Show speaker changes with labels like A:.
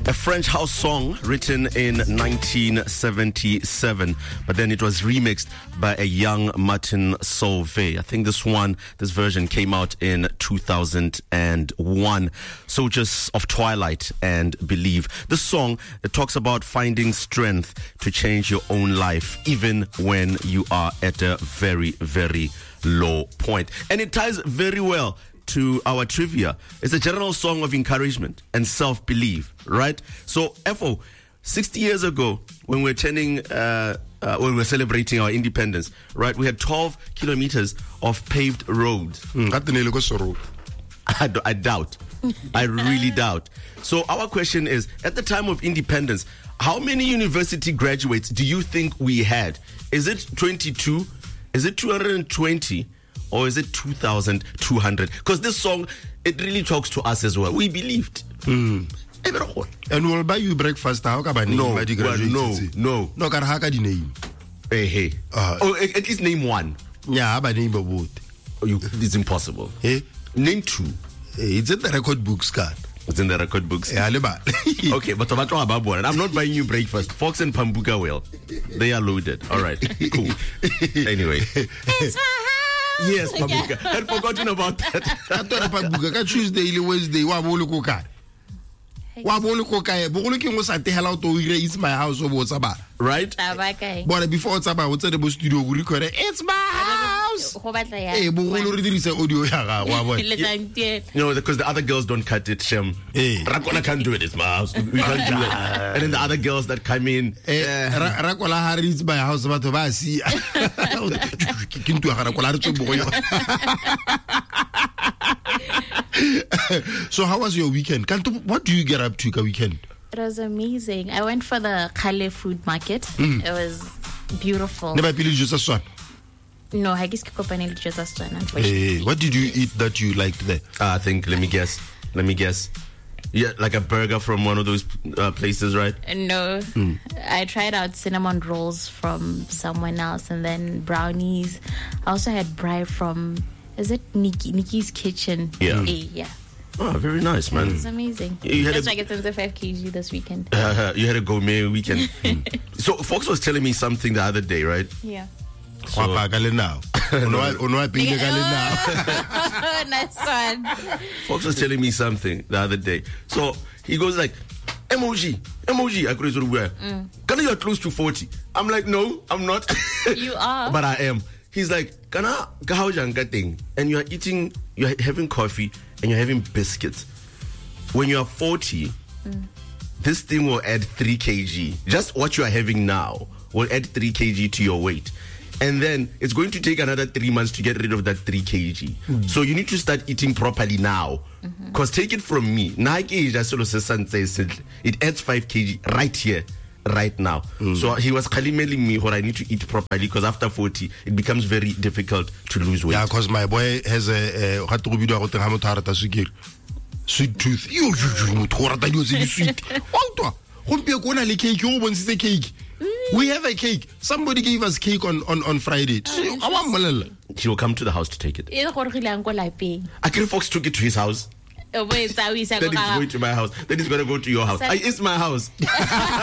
A: A French house song written in 1977, but then it was remixed by a young Martin Solveig. I think this version came out in 2001. Soldiers of Twilight and Believe. This song, it talks about finding strength to change your own life, even when you are at a very, very low point. And it ties very well to our trivia. It's a general song of encouragement and self-belief, right? So, FO, 60 years ago, when we're when we're celebrating our independence, right, we had 12 kilometers of paved roads. I doubt. I really doubt. So our question is, at the time of independence, how many university graduates do you think we had? Is it 22? Is it 220? Or is it 2,200? Because this song, it really talks to us as well. We believed.
B: And we'll buy you breakfast. No.
A: Hey. At least name one.
B: Yeah, but name both.
A: It's impossible.
B: Hey?
A: Name two.
B: It's in the record books, God.
A: It's in the record books.
B: Yeah,
A: okay, but I'm not buying you breakfast. Fox and Pambuka will. They are loaded. All right, cool. Anyway.
C: It's my house.
A: Yes, Pambuka. I'd forgotten about that.
B: Pambuka, Tuesday, Wednesday, it's my house.
A: Right?
B: But before it's about what's the studio, it's my house.
A: Because the other girls don't cut it, Shem. Rakola can't do it, it's my house. We can't do it. And then the other girls that come in.
B: Rakola Harry, it's my house. So how was your weekend? What do you get up to a weekend?
C: It was amazing. I went for the Kale food market. It was beautiful.
B: Never believed just a
C: No, I guess unfortunately.
B: What did you eat that you liked there?
A: I think, let me guess. Yeah, like a burger from one of those places, right?
C: No. I tried out cinnamon rolls from someone else and then brownies. I also had brie from, is it Nikki's Kitchen?
A: Yeah.
C: Yeah.
A: Oh, very nice, man.
C: It's amazing. That's like it's into 5 kg this weekend.
A: You had a gourmet weekend. So Fox was telling me something the other day, right?
C: Yeah.
A: So,
C: Nice one.
A: Fox was telling me something the other day. So he goes like, emoji. Can you are close to 40? I'm like, no, I'm not.
C: You are.
A: But I am. He's like, and you're having coffee and you're having biscuits. When you are 40, this thing will add 3 kg. Just what you are having now will add 3 kg to your weight. And then it's going to take another 3 months to get rid of that 3 kg. So you need to start eating properly now. Because take it from me, it adds 5 kg right here, right now. So he was mailing me what I need to eat properly, because after 40, it becomes very difficult to lose weight.
B: Yeah, because my boy has a sweet tooth. We have a cake. Somebody gave us cake on Friday.
A: He will come to the house to take it. Akil Fox took it to his house. Then he's going to my house. Then he's going to go to your house. It's my house.